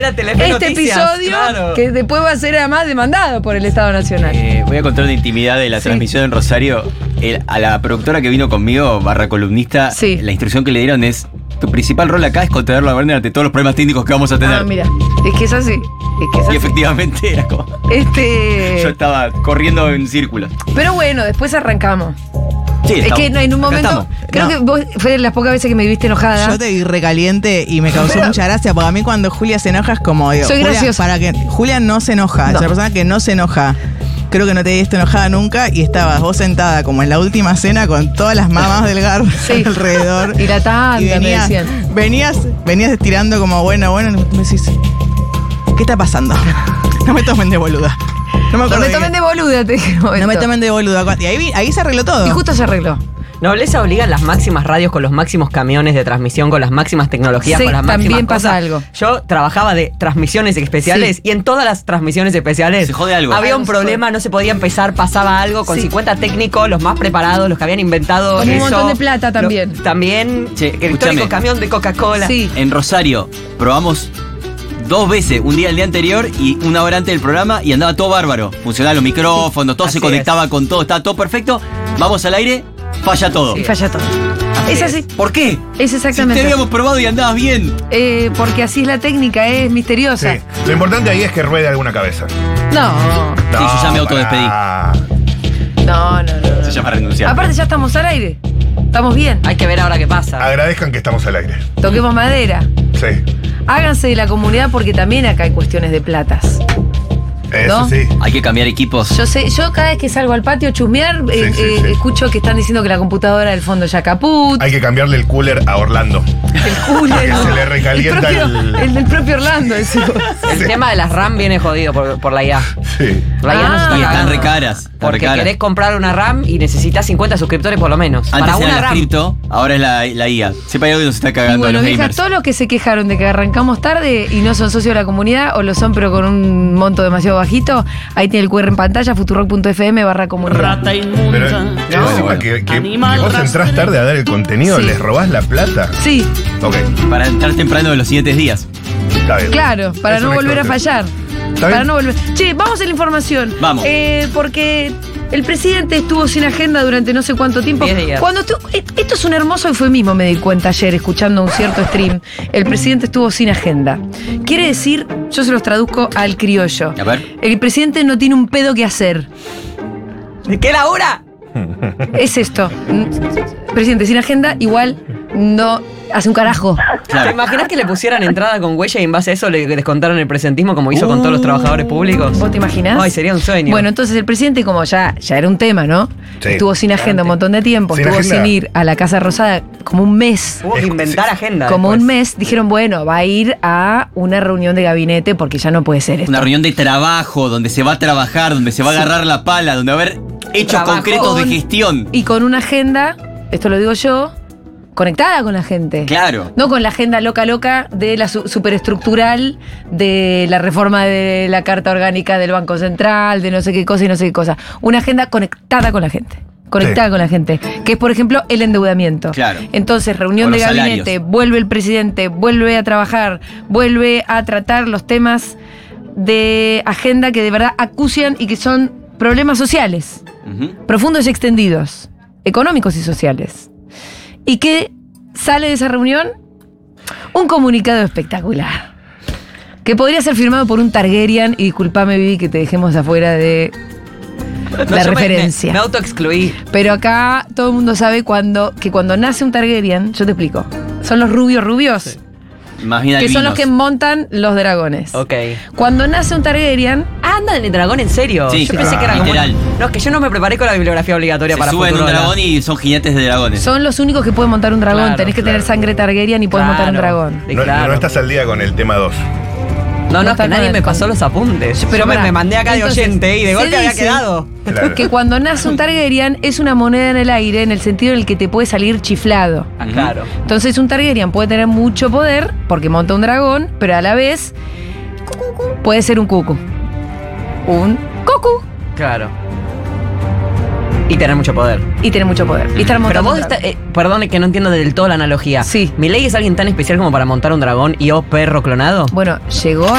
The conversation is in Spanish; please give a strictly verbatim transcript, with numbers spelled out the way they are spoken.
Este Noticias, episodio claro. que después va a ser además demandado por el Estado Nacional. Eh, voy a contar una intimidad de la Sí. transmisión en Rosario. El- a la productora que vino conmigo, barra columnista, Sí. la instrucción que le dieron es: tu principal rol acá es contenerlo a Werner ante todos los problemas técnicos que vamos a tener. Ah, mira, es que es así. Es que es Y así. efectivamente era como. Este. Yo estaba corriendo en círculos. Pero bueno, después arrancamos. Sí, Es estamos. que no, en un Acá momento. estamos. Creo No. que vos fue de las pocas veces que me viste enojada. Yo te vi recaliente y me causó Pero- mucha gracia, porque a mí cuando Julia se enoja es como, digo, Soy Julia, graciosa. para que Julia no se enoja, No. es una persona que no se enoja. Creo que no te he visto enojada nunca y estabas vos sentada como en la última cena con todas las mamás del Gar Sí. alrededor. Y la tanda, Y me venías, decían. venías, venías estirando como, bueno, bueno, y me decís, ¿qué está pasando? No me tomen de boluda. No me No acuerdo me de tomen qué. de boluda, te dije. un No me momento. tomen de boluda. Y ahí, vi- ahí se arregló todo. Y justo se arregló. Nobleza obliga las máximas radios con los máximos camiones de transmisión, con las máximas tecnologías, Sí, con las máximas también pasa cosas. algo. Yo trabajaba de transmisiones especiales Sí. y en todas las transmisiones especiales Se jode algo. había Algo un se problema, jode. no se podía empezar, pasaba algo con Sí. cincuenta técnicos, los más preparados, los que habían inventado Con un eso. montón de plata también. Lo- también Che, el escúchame. histórico camión de Coca-Cola. Sí. En Rosario probamos dos veces, un día el día anterior y una hora antes del programa, y andaba todo bárbaro. Funcionaban los micrófonos, todo Así se conectaba con todo, estaba todo perfecto. Vamos al aire, falla todo. Y falla todo. Así Es es. así. ¿Por qué? Es Si te exactamente. habíamos probado y andabas bien. Eh, porque así es la técnica, es misteriosa. Sí. Lo importante ahí es que ruede alguna cabeza. No, Sí, yo ya me autodespedí. pará. no, no, no, no. Se llama renunciar. Aparte ya estamos al aire. Estamos bien. Hay que ver ahora qué pasa. Agradezcan que estamos al aire. Toquemos madera. Sí. Háganse de la comunidad porque también acá hay cuestiones de platas. Eso ¿No? sí. Hay que cambiar equipos. Yo sé, yo cada vez que salgo al patio a chusmear, eh, sí, eh, sí. escucho que están diciendo que la computadora del fondo ya caput. Hay que cambiarle el cooler a Orlando. El cooler. que se le recalienta el, propio, el- el del propio Orlando, decimos. El Sí. tema de las RAM viene jodido por, por la I A. Sí. La I A nos Ah. está Y están cagando. re caras. Están re Porque caras. querés comprar una RAM y necesitas cincuenta suscriptores por lo menos. Antes para era una la RAM. cripto, ahora es la, la I A. Siempre hay algo que nos está Y cagando a bueno, los viejas, gamers. todos los que se quejaron de que arrancamos tarde y no son socios de la comunidad, o lo son pero con un monto demasiado bajito, ahí tiene el Q R en pantalla, futurock punto f m barra comunidad. Rata Pero inmunda. encima bueno. que, que- Animal que vos entrás rastrero. tarde a dar el contenido, Sí. les robás la plata. Sí, Ok, Para entrar temprano de los siguientes días. está bien. claro, para Es no una volver a extorsión. fallar. ¿Está Para bien? no volver. Che, vamos a la información. Vamos. Eh, porque el presidente estuvo sin agenda durante no sé cuánto tiempo. Diez días. Cuando estu- eh, esto es un hermoso eufemismo, me di cuenta ayer, escuchando un cierto stream. El presidente estuvo sin agenda. Quiere decir, yo se los traduzco al criollo. A ver. El presidente no tiene un pedo que hacer. ¿De qué la hora? Es esto. Mm, Presidente sin agenda, igual no hace un carajo. Claro. ¿Te imaginas que le pusieran entrada con huella y en base a eso le descontaron el presentismo como hizo con todos los trabajadores públicos? ¿Vos te imaginás? Ay, sería un sueño. Bueno, entonces el presidente, como ya, ya era un tema, ¿no? Sí. Estuvo sin agenda un montón de tiempo, Sin estuvo agenda. sin ir a la Casa Rosada como un mes. Hubo que Es- inventar sí. agenda. Como después. un mes, dijeron, bueno, va a ir a una reunión de gabinete porque ya no puede ser esto. Una reunión de trabajo donde se va a trabajar, donde se va a agarrar la pala, donde va a haber hechos Trabajo. concretos de Con- gestión. Y con una agenda, esto lo digo yo, conectada con la gente. Claro. No con la agenda loca loca de la su- superestructural, de la reforma de la Carta Orgánica del Banco Central, de no sé qué cosa y no sé qué cosa. Una agenda conectada con la gente. Conectada Sí. con la gente. Que es, por ejemplo, el endeudamiento. Claro. Entonces, reunión O de los gabinete, salarios. vuelve el presidente, vuelve a trabajar, vuelve a tratar los temas de agenda que de verdad acucian y que son problemas sociales, Ujú. profundos y extendidos, económicos y sociales. ¿Y qué sale de esa reunión? Un comunicado espectacular. Que podría ser firmado por un Targaryen. Y disculpame, Vivi, que te dejemos afuera de No, la yo me- referencia. Me, me autoexcluí. Pero acá todo el mundo sabe cuando, que cuando nace un Targaryen, yo te explico, son los rubios rubios, Más bien que son los albinos. que montan los dragones. Ok. Cuando nace un Targaryen, Ah, anda en el dragón, ¿en serio? Sí, yo pensé que era como literal. una- No, es que yo no me preparé con la bibliografía obligatoria Se para suben un Futurola. dragón y son jinetes de dragones. son los únicos que pueden montar un dragón. Claro, Tenés que claro. tener sangre Targaryen y podés montar un Claro. dragón. Sí, No, claro. no estás al día con el tema dos. No, No no, es está que con nadie el- me pasó los apuntes. Pero Yo me, pará. me mandé acá de Entonces, oyente y de se golpe había dice- quedado. Claro. Que cuando nace un Targaryen es una moneda en el aire en el sentido en el que te puede salir chiflado. Ah, claro. Entonces un Targaryen puede tener mucho poder porque monta un dragón, pero a la vez puede ser un cucu. Un cucu. Claro. Y tener mucho poder. y tener mucho poder. Y estar Pero montando vos, un está, dragón. eh, perdón que no entiendo del todo la analogía. Sí. ¿Milei es alguien tan especial como para montar un dragón y o perro clonado? Bueno, llegó